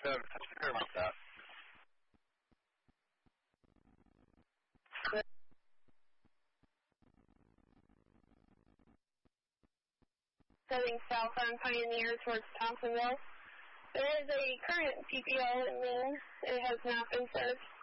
Doug. Sorry about that. Heading south on Pioneer towards Thompsonville. There is a current PPO in Maine. It has not been served.